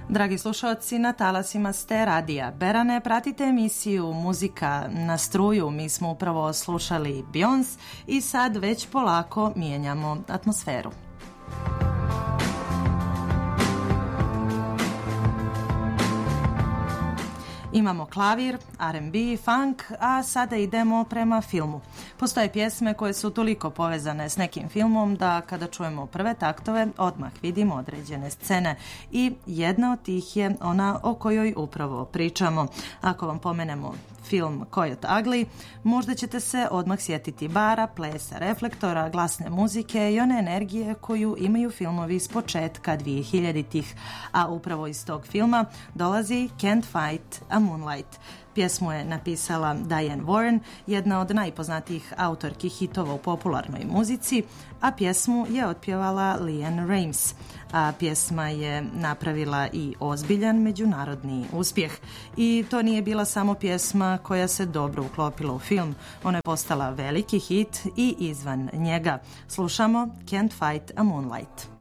Dragi slušalci, na talasima ste radija Berane, pratite emisiju Muzika na struju. Mi smo upravo slušali Beyoncé i sad već polako mijenjamo atmosferu. Imamo klavir, R&B, funk, a sada idemo prema filmu. Postoje pjesme koje su toliko povezane s nekim filmom da kada čujemo prve taktove odmah vidimo određene scene i jedna od tih je ona o kojoj upravo pričamo. Ako vam pomenemo film Coyote Ugly, možda ćete se odmah sjetiti bara, plesa, reflektora, glasne muzike i one energije koju imaju filmovi s početka 2000-ih, a upravo iz tog filma dolazi Can't Fight a Moonlight. Pjesmu je napisala Diane Warren, jedna od najpoznatijih autorki hitova u popularnoj muzici, a pjesmu je otpjevala LeAnn Rimes. A pjesma je napravila i ozbiljan međunarodni uspjeh. I to nije bila samo pjesma koja se dobro uklopila u film. Ona je postala veliki hit i izvan njega. Slušamo Can't Fight a Moonlight.